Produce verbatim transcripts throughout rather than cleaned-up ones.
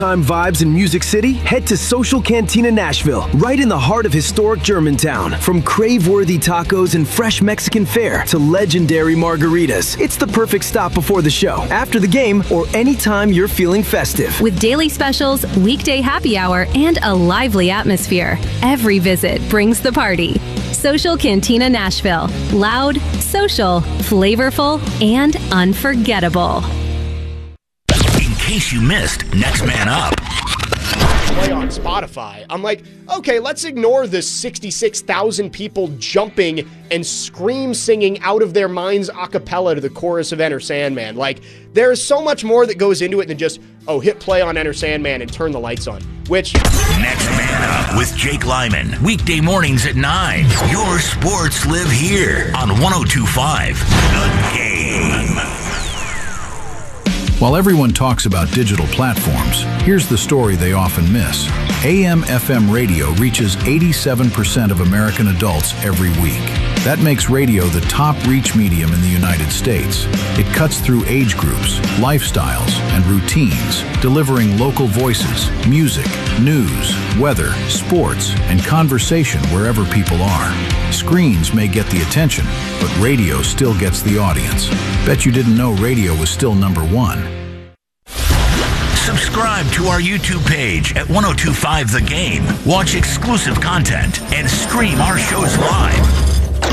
Time vibes in Music City? Head to Social Cantina Nashville, right in the heart of historic Germantown. From crave-worthy tacos and fresh Mexican fare to legendary margaritas, it's the perfect stop before the show, after the game, or anytime you're feeling festive. With daily specials, weekday happy hour, and a lively atmosphere, every visit brings the party. Social Cantina Nashville. Loud, social, flavorful, and unforgettable. In case you missed Next Man Up. Play on Spotify. I'm like, okay, let's ignore the sixty-six thousand people jumping and scream singing out of their minds a cappella to the chorus of Enter Sandman. Like, there's so much more that goes into it than just, oh, hit play on Enter Sandman and turn the lights on. Which... Next Man Up with Jake Lyman. Weekday mornings at nine. Your sports live here on one oh two point five The Game. While everyone talks about digital platforms, here's the story they often miss. A M F M radio reaches eighty-seven percent of American adults every week. That makes radio the top reach medium in the United States. It cuts through age groups, lifestyles, and routines, delivering local voices, music, news, weather, sports, and conversation wherever people are. Screens may get the attention, but radio still gets the audience. Bet you didn't know radio was still number one. Subscribe to our YouTube page at one oh two point five The Game. Watch exclusive content and stream our shows live.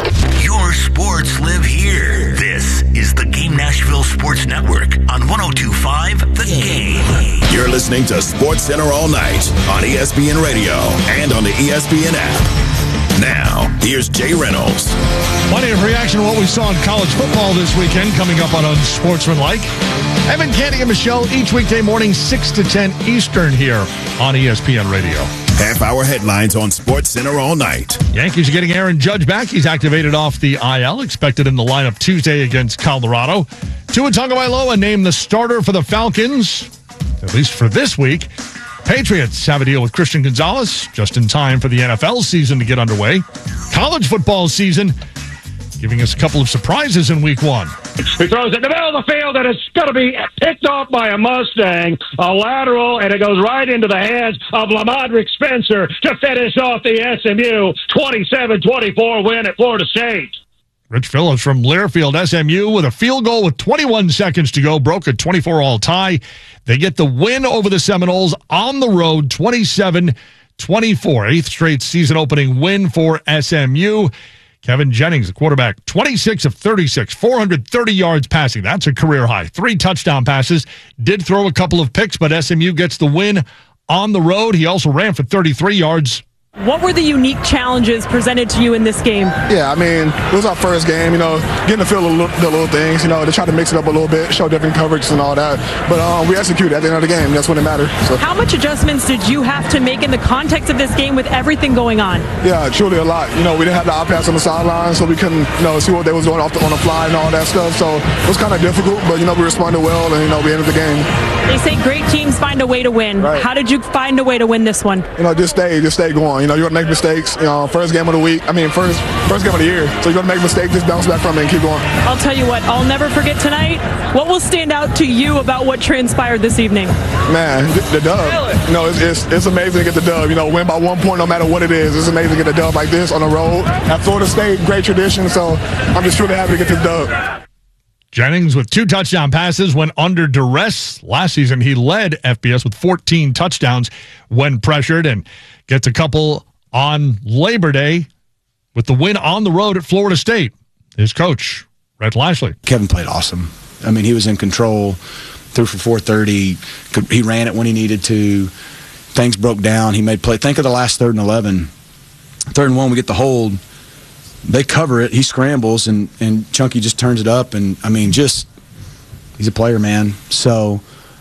Your sports live here. This is the Game Nashville Sports Network on one oh two point five The Game. You're listening to Sports Center all night on E S P N Radio and on the E S P N app. Now, here's Jay Reynolds. Plenty of reaction to what we saw in college football this weekend coming up on Unsportsmanlike. Evan Canty and Michelle each weekday morning, six to ten Eastern here on E S P N Radio. Half-hour headlines on Sports Center all night. Yankees are getting Aaron Judge back. He's activated off the I L, expected in the lineup Tuesday against Colorado. Tua Tagovailoa named the starter for the Falcons, at least for this week. Patriots have a deal with Christian Gonzalez just in time for the N F L season to get underway. College football season giving us a couple of surprises in week one. He throws it in the middle of the field, and it's going to be picked off by a Mustang, a lateral, and it goes right into the hands of Lamadrick Spencer to finish off the S M U twenty-seven twenty-four win at Florida State. Rich Phillips from Learfield, S M U, with a field goal with twenty-one seconds to go, broke a twenty-four all tie. They get the win over the Seminoles on the road, twenty-seven twenty-four. Eighth straight season-opening win for S M U. Kevin Jennings, the quarterback, twenty-six of thirty-six, four hundred thirty yards passing. That's a career high. Three touchdown passes. Did throw a couple of picks, but S M U gets the win on the road. He also ran for thirty-three yards. What were the unique challenges presented to you in this game? Yeah, I mean, it was our first game, you know, getting to feel the little, the little things, you know, to try to mix it up a little bit, show different coverage and all that. But um, we executed at the end of the game. That's when it mattered. So. How much adjustments did you have to make in the context of this game with everything going on? Yeah, truly a lot. You know, we didn't have the iPads on the sideline, so we couldn't, you know, see what they was doing off the, on the fly and all that stuff. So it was kind of difficult, but, you know, we responded well, and, you know, we ended the game. They say great teams find a way to win. Right. How did you find a way to win this one? You know, just stay, just stay going. You know, you're going to make mistakes. You know, first game of the week, I mean, first first game of the year. So you're going to make mistakes, just bounce back from it and keep going. I'll tell you what, I'll never forget tonight. What will stand out to you about what transpired this evening? Man, the, the dub. You know, it's, it's, it's amazing to get the dub. You know, win by one point no matter what it is. It's amazing to get a dub like this on the road. At Florida State, great tradition. So I'm just truly happy to get this dub. Jennings with two touchdown passes when under duress. Last season, he led F B S with fourteen touchdowns when pressured and gets a couple on Labor Day with the win on the road at Florida State. His coach, Rhett Lashley. Kevin played awesome. I mean, he was in control, threw for four thirty. Could, he ran it when he needed to. Things broke down. He made play. Think of the last third and eleven. Third and one, we get the hold. They cover it. He scrambles, and, and Chunky just turns it up. And, I mean, just, he's a player, man. So,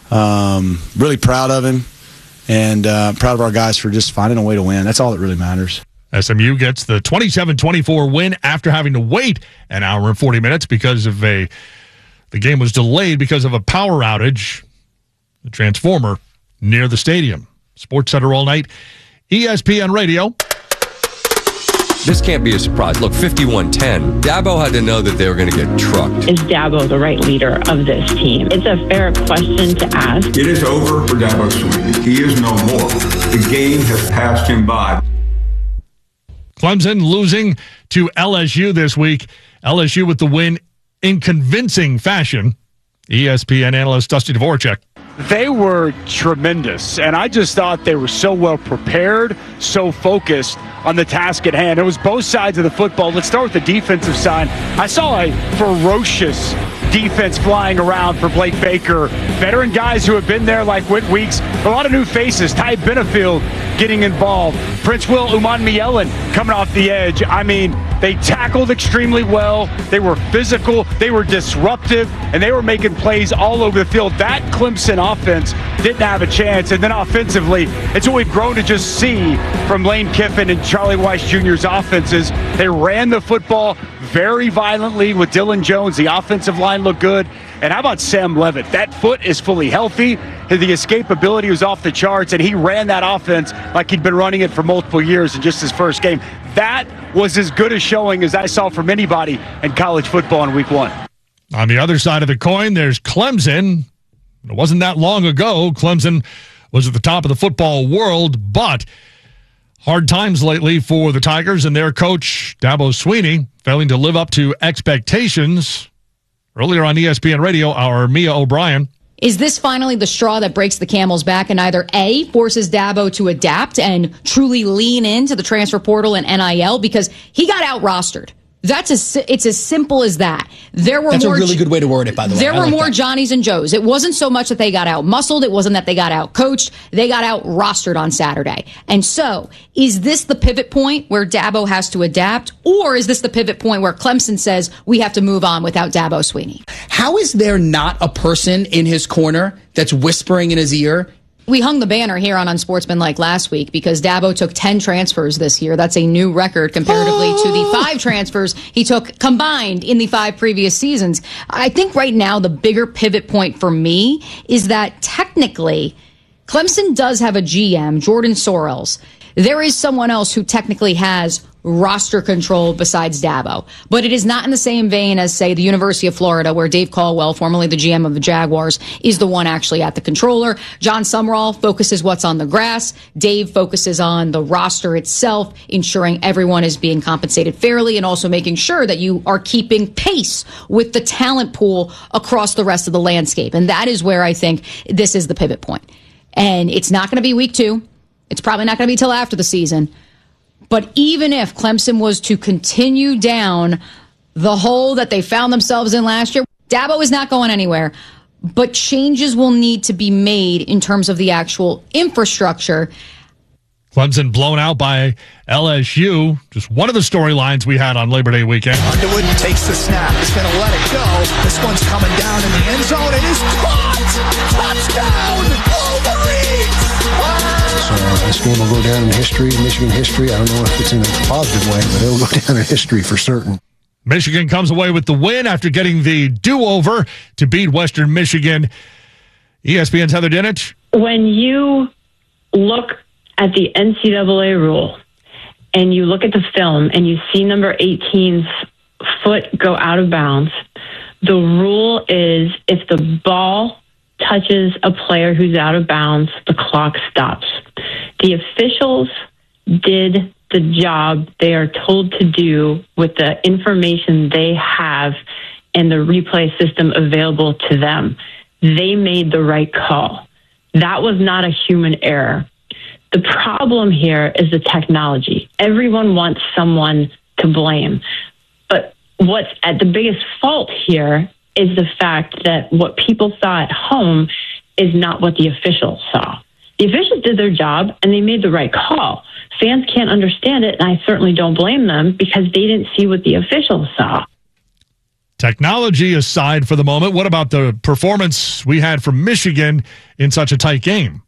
um, really proud of him. And uh, proud of our guys for just finding a way to win. That's all that really matters. S M U gets the twenty-seven twenty-four win after having to wait an hour and forty minutes because of a the game was delayed because of a power outage, the transformer near the stadium. Sports Center all night, E S P N Radio. This can't be a surprise. Look, fifty-one ten. Dabo had to know that they were going to get trucked. Is Dabo the right leader of this team? It's a fair question to ask. It is over for Dabo Swinney. He is no more. The game has passed him by. Clemson losing to L S U this week. L S U with the win in convincing fashion. E S P N analyst Dusty Dvorak. They were tremendous, and I just thought they were so well prepared, so focused on the task at hand. It was both sides of the football. Let's start with the defensive side. I saw a ferocious defense flying around for Blake Baker. Veteran guys who have been there like Whit Weeks. A lot of new faces. Ty Benefield getting involved. Prince Will Umanmielen coming off the edge. I mean, they tackled extremely well. They were physical. They were disruptive, and they were making plays all over the field. That Clemson offense didn't have a chance. And then offensively, it's what we've grown to just see from Lane Kiffin and Charlie Weiss Junior's offenses. They ran the football very violently with Dylan Jones. The offensive line looked good. And how about Sam Levitt? That foot is fully healthy. The escapability was off the charts, and he ran that offense like he'd been running it for multiple years in just his first game. That was as good a showing as I saw from anybody in college football in week one. On the other side of the coin, there's Clemson. It wasn't that long ago. Clemson was at the top of the football world, but hard times lately for the Tigers and their coach, Dabo Swinney, failing to live up to expectations. Earlier on E S P N Radio, our Mia O'Brien. Is this finally the straw that breaks the camel's back and either A, forces Dabo to adapt and truly lean into the transfer portal and N I L because he got out-rostered? That's as, it's as simple as that. There were That's more, a really good way to word it, by the way. There I were like more that. Johnnies and Joes. It wasn't so much that they got out-muscled. It wasn't that they got out-coached. They got out-rostered on Saturday. And so, is this the pivot point where Dabo has to adapt? Or is this the pivot point where Clemson says we have to move on without Dabo Swinney? How is there not a person in his corner that's whispering in his ear? We hung the banner here on Unsportsmanlike last week because Dabo took ten transfers this year. That's a new record comparatively oh. to the five transfers he took combined in the five previous seasons. I think right now the bigger pivot point for me is that technically Clemson does have a G M, Jordan Sorrells. There is someone else who technically has roster control besides Dabo. But it is not in the same vein as, say, the University of Florida, where Dave Caldwell, formerly the G M of the Jaguars, is the one actually at the controller. John Sumrall focuses what's on the grass. Dave focuses on the roster itself, ensuring everyone is being compensated fairly and also making sure that you are keeping pace with the talent pool across the rest of the landscape. And that is where I think this is the pivot point. And it's not going to be week two. It's probably not going to be till after the season. But even if Clemson was to continue down the hole that they found themselves in last year, Dabo is not going anywhere. But changes will need to be made in terms of the actual infrastructure. Clemson blown out by L S U. Just one of the storylines we had on Labor Day weekend. Underwood takes the snap. He's going to let it go. This one's coming down in the end zone. It is caught. Touchdown. Wolverines. So uh, this game will go down in history, Michigan history. I don't know if it's in a positive way, but it'll go down in history for certain. Michigan comes away with the win after getting the do-over to beat Western Michigan. E S P N's Heather Dinich. When you look at the N C double A rule and you look at the film and you see number eighteen's foot go out of bounds, the rule is if the ball touches a player who's out of bounds, the clock stops. The officials did the job they are told to do with the information they have and the replay system available to them. They made the right call. That was not a human error. The problem here is the technology. Everyone wants someone to blame. But what's at the biggest fault here is the fact that what people saw at home is not what the officials saw. The officials did their job, and they made the right call. Fans can't understand it, and I certainly don't blame them because they didn't see what the officials saw. Technology aside for the moment, what about the performance we had from Michigan in such a tight game?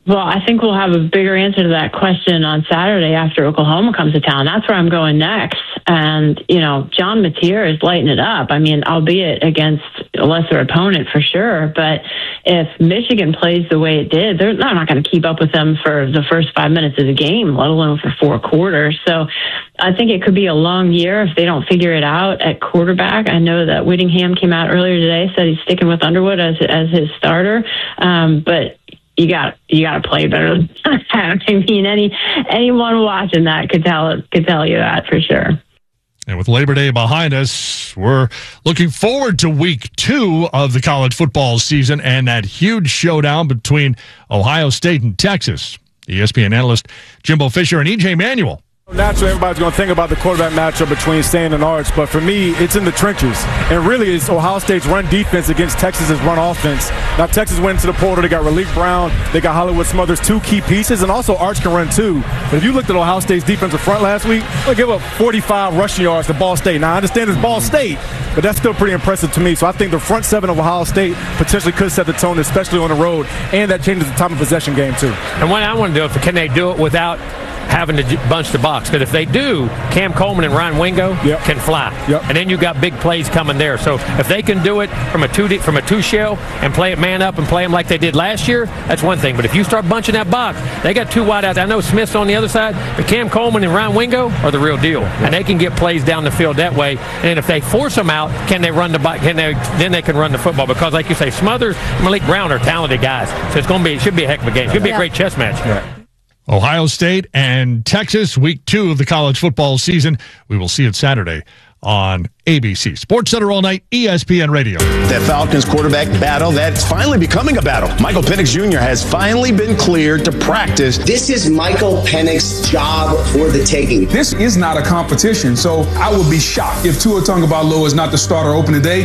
Well, I think we'll have a bigger answer to that question on Saturday after Oklahoma comes to town. That's where I'm going next. And, you know, John Mateer is lighting it up. I mean, albeit against a lesser opponent for sure. But if Michigan plays the way it did, they're not going to keep up with them for the first five minutes of the game, let alone for four quarters. So I think it could be a long year if they don't figure it out at quarterback. I know that Whittingham came out earlier today, said he's sticking with Underwood as as his starter. Um, but you got you got to play better than that. I mean, any anyone watching that could tell could tell you that for sure. And with Labor Day behind us, we're looking forward to week two of the college football season and that huge showdown between Ohio State and Texas. E S P N analyst Jimbo Fisher and E J Manuel. Naturally, everybody's going to think about the quarterback matchup between Stan and Arch, but for me, it's in the trenches. And really, it's Ohio State's run defense against Texas's run offense. Now, Texas went into the portal. They got Relief Brown. They got Hollywood Smothers, two key pieces, and also Arch can run too. But if you looked at Ohio State's defensive front last week, they gave up forty-five rushing yards to Ball State. Now, I understand it's Ball State, but that's still pretty impressive to me. So I think the front seven of Ohio State potentially could set the tone, especially on the road, and that changes the time of possession game too. And what I want to do, if can they do it without having to bunch the box? Because if they do, Cam Coleman and Ryan Wingo yep. can fly, yep. and then you got big plays coming there. So if they can do it from a two from a two shell and play it man up and play them like they did last year, that's one thing. But if you start bunching that box, they got two wide outs. I know Smith's on the other side, but Cam Coleman and Ryan Wingo are the real deal, and they can get plays down the field that way. And if they force them out, can they run the box? Can they? Then they can run the football, because like you say, Smothers, Malik Brown are talented guys. So it's going to be it should be a heck of a game. It should be a great chess match. Yeah. Ohio State and Texas, week two of the college football season. We will see it Saturday on A B C. Sports Center all night, E S P N Radio. That Falcons quarterback battle, that's finally becoming a battle. Michael Penix Junior has finally been cleared to practice. This is Michael Penix's job for the taking. This is not a competition, so I would be shocked if Tua Tagovailoa is not the starter opening day.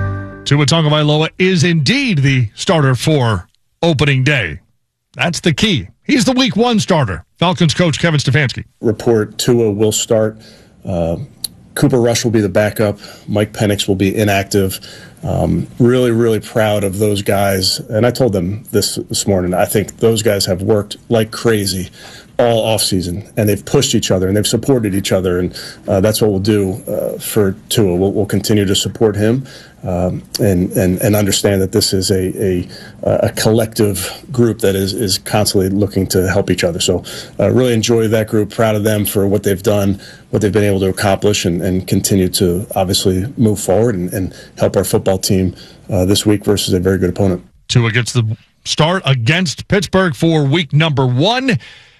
Tua Tagovailoa is indeed the starter for opening day. That's the key. He's the week one starter. Falcons coach Kevin Stefanski. Report Tua will start. Uh, Cooper Rush will be the backup. Mike Penix will be inactive. Um, really, really proud of those guys. And I told them this this morning. I think those guys have worked like crazy all offseason, and they've pushed each other, and they've supported each other, and uh, that's what we'll do uh, for Tua. We'll, we'll continue to support him um, and, and and understand that this is a a, a collective group that is, is constantly looking to help each other. So uh, really enjoy that group, proud of them for what they've done, what they've been able to accomplish, and, and continue to obviously move forward and, and help our football team uh, this week versus a very good opponent. Tua gets the start against Pittsburgh for week number one.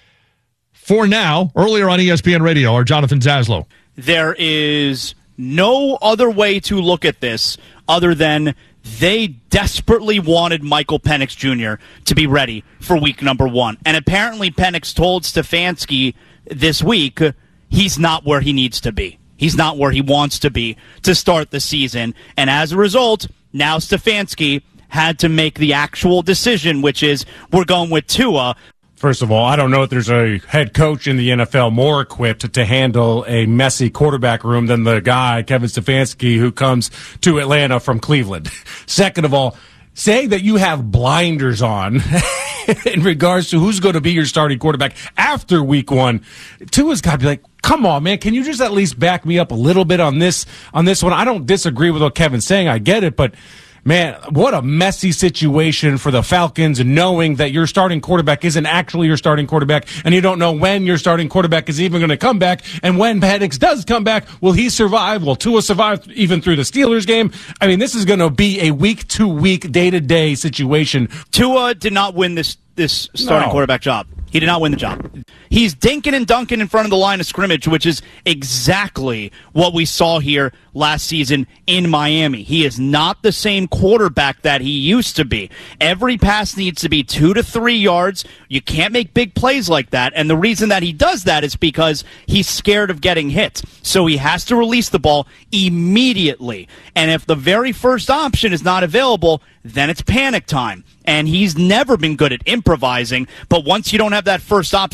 For now, earlier on E S P N Radio, our Jonathan Zaslow. There is no other way to look at this other than they desperately wanted Michael Penix Junior to be ready for week number one. And apparently Penix told Stefanski this week he's not where he needs to be. He's not where he wants to be to start the season. And as a result, now Stefanski had to make the actual decision, which is we're going with Tua. First of all, I don't know if there's a head coach in the N F L more equipped to handle a messy quarterback room than the guy, Kevin Stefanski, who comes to Atlanta from Cleveland. Second of all, saying that you have blinders on in regards to who's going to be your starting quarterback after week one, Tua's got to be like, come on, man, can you just at least back me up a little bit on this, on this one? I don't disagree with what Kevin's saying. I get it, but man, what a messy situation for the Falcons, knowing that your starting quarterback isn't actually your starting quarterback, and you don't know when your starting quarterback is even going to come back, and when Penix does come back, will he survive? Will Tua survive even through the Steelers game? I mean, this is going to be a week-to-week, day-to-day situation. Tua did not win this, this starting No. quarterback job. He did not win the job. He's dinking and dunking in front of the line of scrimmage, which is exactly what we saw here last season in Miami. He is not the same quarterback that he used to be. Every pass needs to be two to three yards. You can't make big plays like that. And the reason that he does that is because he's scared of getting hit. So he has to release the ball immediately. And if the very first option is not available, then it's panic time. And he's never been good at improvising. But once you don't have that first option available,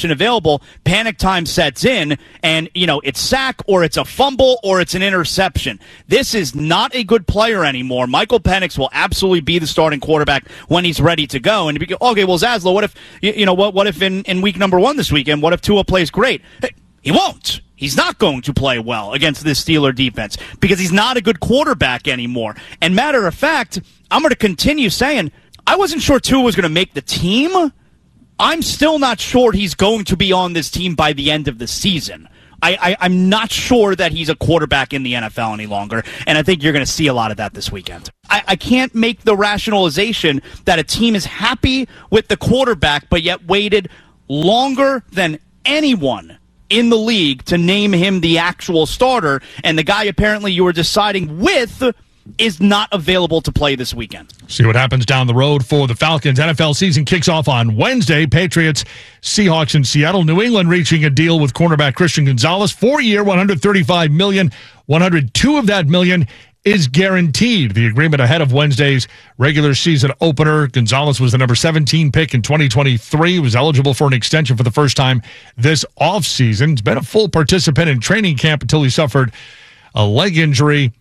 available, panic time sets in, and, you know, it's sack or it's a fumble or it's an interception. This is not a good player anymore. Michael Penix will absolutely be the starting quarterback when he's ready to go. And, okay, well, Zaslow, what if, you know, what, what if in, in week number one this weekend, what if Tua plays great? He won't. He's not going to play well against this Steeler defense because he's not a good quarterback anymore. And matter of fact, I'm going to continue saying, I wasn't sure Tua was going to make the team. I'm still not sure he's going to be on this team by the end of the season. I, I, I'm not sure that he's a quarterback in the N F L any longer, and I think you're going to see a lot of that this weekend. I, I can't make the rationalization that a team is happy with the quarterback, but yet waited longer than anyone in the league to name him the actual starter, and the guy apparently you were deciding with is not available to play this weekend. See what happens down the road for the Falcons. N F L season kicks off on Wednesday. Patriots, Seahawks in Seattle. New England reaching a deal with cornerback Christian Gonzalez. Four-year, one hundred thirty-five million dollars. one hundred two of that million is guaranteed. The agreement ahead of Wednesday's regular season opener. Gonzalez was the number seventeen pick in twenty twenty-three. Was eligible for an extension for the first time this offseason. He's been a full participant in training camp until he suffered a leg injury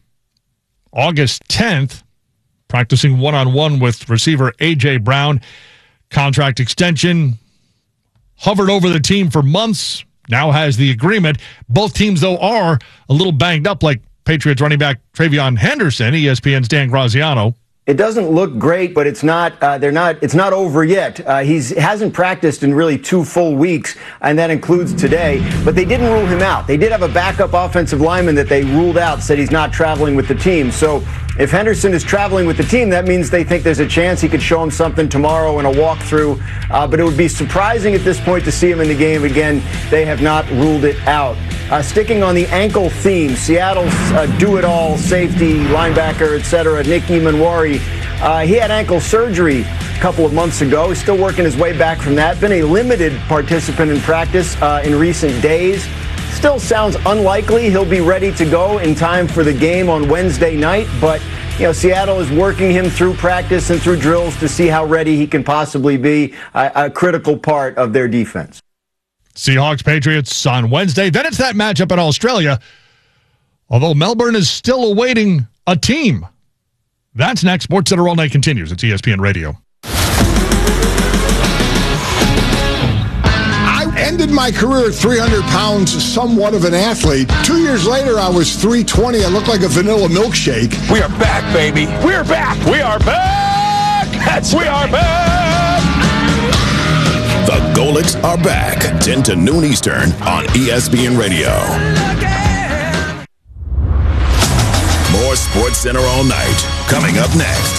August tenth, practicing one-on-one with receiver A J. Brown. Contract extension hovered over the team for months. Now has the agreement. Both teams, though, are a little banged up, like Patriots running back Travion Henderson. E S P N's Dan Graziano. It doesn't look great, but it's not. Uh, they're not. It's not over yet. Uh, he's hasn't practiced in really two full weeks, and that includes today. But they didn't rule him out. They did have a backup offensive lineman that they ruled out, said he's not traveling with the team. So if Henderson is traveling with the team, that means they think there's a chance he could show him something tomorrow in a walkthrough. Uh, but it would be surprising at this point to see him in the game again. They have not ruled it out. Uh, sticking on the ankle theme, Seattle's uh, do-it-all safety, linebacker, et cetera, Nick Emanwari, uh, he had ankle surgery a couple of months ago. He's still working his way back from that. Been a limited participant in practice uh, in recent days. Still sounds unlikely he'll be ready to go in time for the game on Wednesday night, but you know, Seattle is working him through practice and through drills to see how ready he can possibly be, a, a critical part of their defense. Seahawks, Patriots on Wednesday. Then it's that matchup in Australia, although Melbourne is still awaiting a team. That's next. Sports Center All Night continues. It's E S P N Radio. I ended my career at three hundred pounds, somewhat of an athlete. Two years later, I was three twenty. I looked like a vanilla milkshake. We are back, baby. We're back. We are back. That's we are back. The Golics are back, ten to noon Eastern on E S P N Radio. More Sports Center All Night coming up next.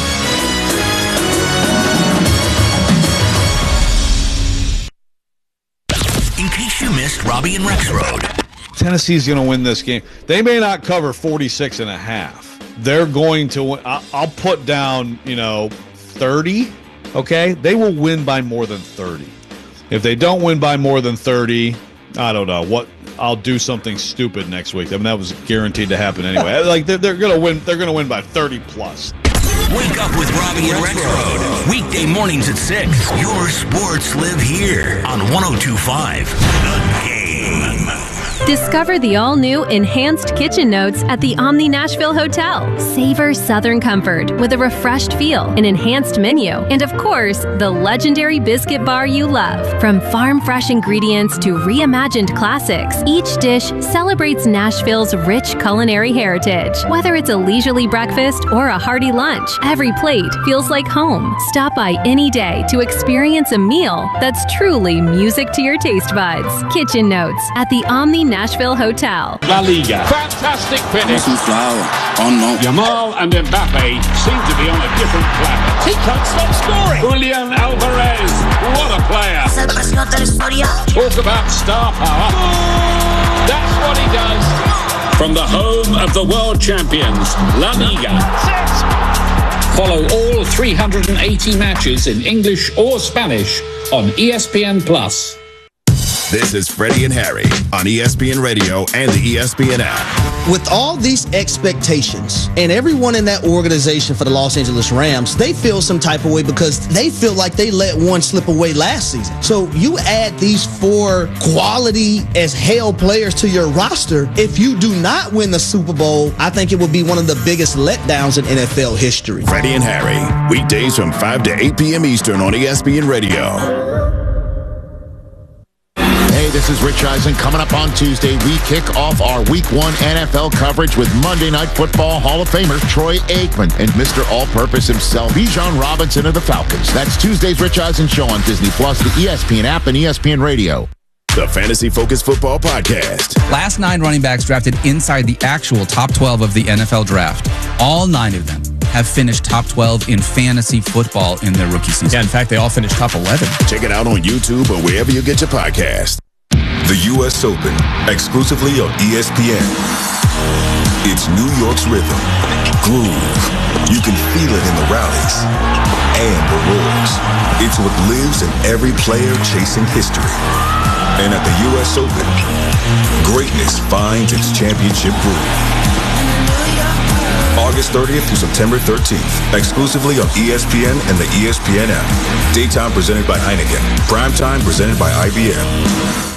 In case you missed Robbie and Rex Road. Tennessee's going to win this game. They may not cover forty-six and a half. They're going to win. I'll put down, you know, thirty, okay? They will win by more than thirty. If they don't win by more than thirty, I don't know what. I'll do something stupid next week. I mean, that was guaranteed to happen anyway. Like they're, they're gonna win. They're gonna win by thirty plus. Wake up with Robbie and Rex Road. Weekday mornings at six. Your sports live here on one oh two point five. The Game. Discover the all-new Enhanced Kitchen Notes at the Omni Nashville Hotel. Savor Southern comfort with a refreshed feel, an enhanced menu, and of course, the legendary biscuit bar you love. From farm-fresh ingredients to reimagined classics, each dish celebrates Nashville's rich culinary heritage. Whether it's a leisurely breakfast or a hearty lunch, every plate feels like home. Stop by any day to experience a meal that's truly music to your taste buds. Kitchen Notes at the Omni Nashville Hotel. La Liga. Fantastic finish. Yamal and Mbappe seem to be on a different planet. He can't stop scoring. Julian Alvarez. What a player. Talk about star power. That's what he does. From the home of the world champions, La Liga. Follow all three hundred eighty matches in English or Spanish on E S P N Plus. This is Freddie and Harry on E S P N Radio and the E S P N app. With all these expectations and everyone in that organization for the Los Angeles Rams, they feel some type of way because they feel like they let one slip away last season. So you add these four quality as hell players to your roster. If you do not win the Super Bowl, I think it would be one of the biggest letdowns in N F L history. Freddie and Harry, weekdays from five to eight p.m. Eastern on E S P N Radio. Hey, this is Rich Eisen. Coming up on Tuesday, we kick off our Week one N F L coverage with Monday Night Football Hall of Famer Troy Aikman and Mister All-Purpose himself, Bijan Robinson of the Falcons. That's Tuesday's Rich Eisen Show on Disney Plus, the E S P N app, and E S P N Radio. The Fantasy Focus Football Podcast. Last nine running backs drafted inside the actual top twelve of the N F L draft. All nine of them have finished top twelve in fantasy football in their rookie season. Yeah, in fact, they all finished top eleven. Check it out on YouTube or wherever you get your podcast. The U S Open, exclusively on E S P N. It's New York's rhythm, groove. You can feel it in the rallies and the roars. It's what lives in every player chasing history. And at the U S Open, greatness finds its championship groove. August thirtieth through September thirteenth, exclusively on E S P N and the E S P N app. Daytime presented by Heineken. Primetime presented by I B M.